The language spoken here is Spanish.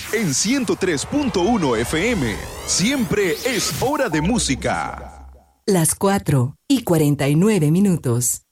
en 103.1 FM. Siempre es hora de música. Las 4:49.